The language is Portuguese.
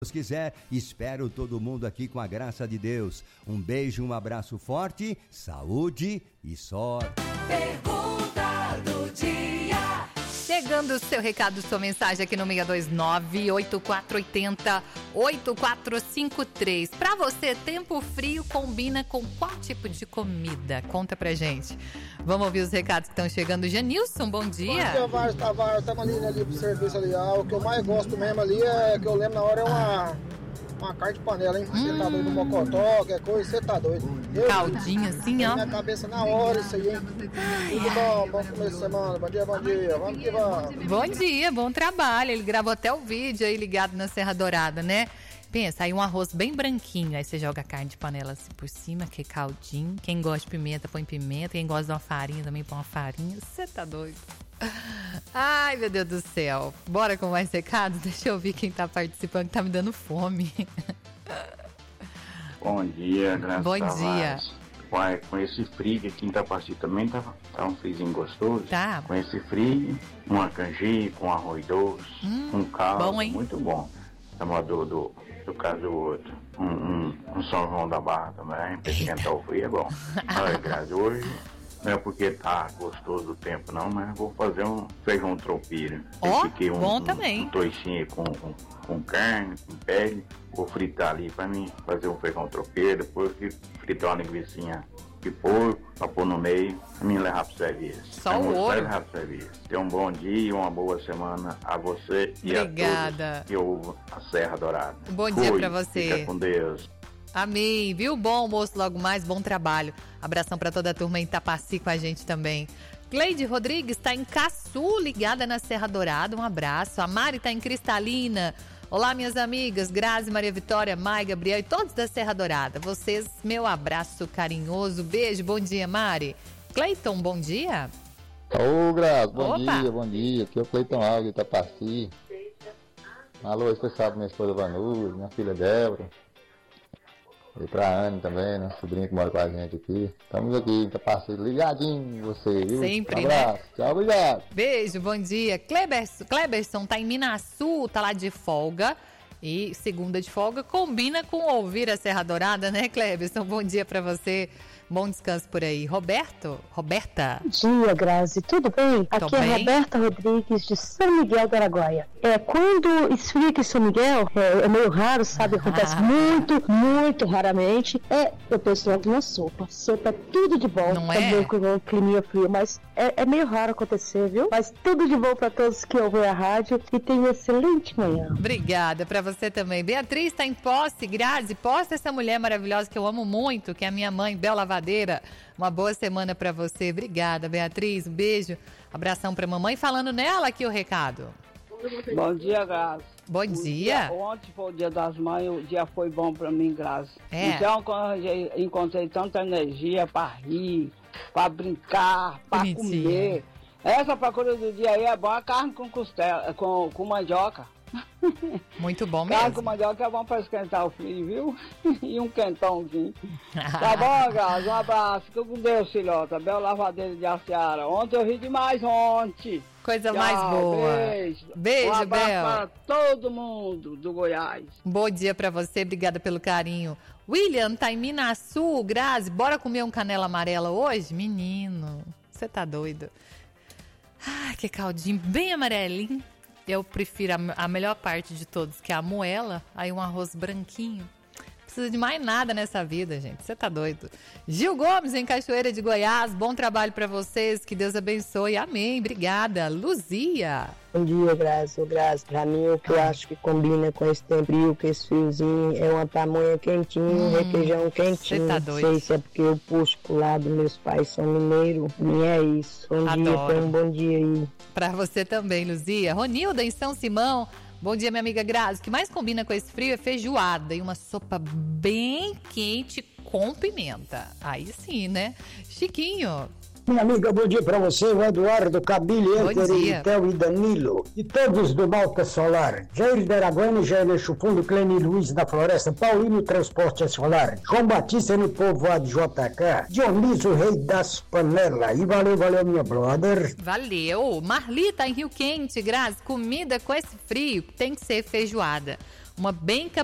Deus quiser, espero todo mundo aqui com a graça de Deus. Um beijo, um abraço forte, saúde e sorte. Pergunta do dia. Chegando o seu recado, sua mensagem aqui no 629-8480-8453. Pra você, tempo frio combina com qual tipo de comida? Conta pra gente. Vamos ouvir os recados que estão chegando. Janilson, bom dia. Bom dia, Vários Tavares. Estamos ali pro serviço ali. O que eu mais gosto mesmo ali que eu lembro na hora é uma carne de panela, hein? Você tá doido, mocotó, qualquer coisa, você tá doido. Caldinho assim, ó. Na cabeça na hora isso aí, hein? Tudo bom, bom começo de semana. Bom dia, vamos que vamos. Bom dia, bom trabalho. Ele gravou até o vídeo aí ligado na Serra Dourada, né? Pensa, aí um arroz bem branquinho, aí você joga a carne de panela assim por cima, que é caldinho. Quem gosta de pimenta, põe pimenta. Quem gosta de uma farinha, também põe uma farinha. Você tá doido? Ai, meu Deus do céu. Bora com mais recados? Deixa eu ver quem tá participando, que tá me dando fome. Bom dia, Graça Bom Tavares. dia. Uai, com esse frio que aqui em Itapaci também tá um friozinho gostoso. Tá. Com esse frio, uma canjica, um arroz doce, um caldo, bom, hein? muito bom. Estamos do caso do outro. Um São João da Barra também, pra esquentar o frio é bom. Olha, Graça, hoje não é porque tá gostoso o tempo não, mas vou fazer um feijão tropeiro. Ó, bom também. Um toicinho com carne, com pele. Vou fritar ali pra mim fazer um feijão tropeiro, depois fritar uma linguicinha de porco, pra pôr no meio, pra mim levar pro serviço. Só o ouro. Levar pro serviço. Tenha um bom dia e uma boa semana a você e Obrigada. a todos que ouvem a Serra Dourada. Bom dia pra você. Fica com Deus. Amém, viu? Bom almoço logo mais, bom trabalho. Abração pra toda a turma em Itapaci com a gente também. Cleide Rodrigues tá em Caçu, ligada na Serra Dourada, um abraço. A Mari tá em Cristalina. Olá, minhas amigas, Grazi, Maria Vitória, Mai, Gabriel e todos da Serra Dourada. Vocês, meu abraço carinhoso, beijo, bom dia, Mari. Cleiton, bom dia. Ô, Grazi, bom Opa. dia. Aqui é o Cleiton Alves, Itapaci. Alô, especial pra minha esposa Vanús, minha filha Débora. E pra Anne também, né? Sobrinha que mora com a gente aqui. Estamos aqui em Itapaci, ligadinho em você, viu? Sempre, um abraço, né? Tchau, obrigado. Beijo, bom dia. Kleberson tá em Minaçu, tá lá de folga. E segunda de folga combina com ouvir a Serra Dourada, né, Kleberson? Bom dia pra você. Bom descanso por aí. Roberta? Bom dia, Grazi. Tudo bem? Aqui bem. é Roberta Rodrigues, de São Miguel do Araguaia. Quando esfria aqui em São Miguel, é meio raro, sabe? Acontece muito raramente. Eu penso logo numa sopa. Sopa é tudo de bom. Não também é? com o clima frio, mas é meio raro acontecer, viu? Mas tudo de bom para todos que ouvem a rádio e tenham uma excelente manhã. Obrigada, pra você também. Beatriz tá em Posse, Grazi. Posse essa mulher maravilhosa que eu amo muito, que é a minha mãe, Bel Lavadeira. Uma boa semana pra você. Obrigada, Beatriz. Um beijo. Abração pra mamãe. Falando nela aqui o recado. Bom dia, Grazi. Bom dia. Ontem foi o dia das mães, o dia foi bom pra mim, Grazi. É. Então, quando eu encontrei tanta energia pra rir, pra brincar, pra Bonitinha. comer. Essa procura do dia aí é boa, carne com costela, com mandioca. Muito bom Carne mesmo. com mandioca é bom pra esquentar o frio, viu? E um quentãozinho. Tá bom, Grazi? Um abraço. Fica com Deus, filhota. Bel Lavadeira de Aciara. Ontem eu ri demais, ontem. Coisa Tchau, mais boa. Beijo. Beijo, um abraço Bel. para todo mundo do Goiás. Bom dia pra você, obrigada pelo carinho. William tá em Minaçu, Grazi, bora comer um canela amarela hoje? Menino, você tá doido. Ai, que caldinho bem amarelinho. Eu prefiro a melhor parte de todos, que é a moela, aí um arroz branquinho. Não precisa de mais nada nessa vida, gente, você tá doido. Gil Gomes, em Cachoeira de Goiás, bom trabalho pra vocês, que Deus abençoe, amém, obrigada. Luzia. Bom dia, Grazi. Pra mim, o que eu acho que combina com esse tempo frio, com esse friozinho, é uma pamonha quentinha, requeijão quentinho. Cê tá doido. Não sei se é porque eu puxo pro lado, meus pais são mineiros. E é isso. Bom dia, Adoro. tenha um bom dia aí. Pra você também, Luzia. Ronilda, em São Simão. Bom dia, minha amiga Grazi. O que mais combina com esse frio é feijoada e uma sopa bem quente com pimenta. Aí sim, né? Chiquinho. Minha amiga, bom dia pra você, o Eduardo Cabile, Bom Enter, dia. Itel e Danilo. E todos do Malta Solar. Jair de Araguaína, Jair Chufundo, Cleni Luiz da Floresta, Paulinho Transporte Solar, João Batista no Povoado JK, Dioniso Rei das Panelas. E valeu, minha brother. Valeu. Marli tá em Rio Quente, Grazi. Comida com esse frio tem que ser feijoada. uma bem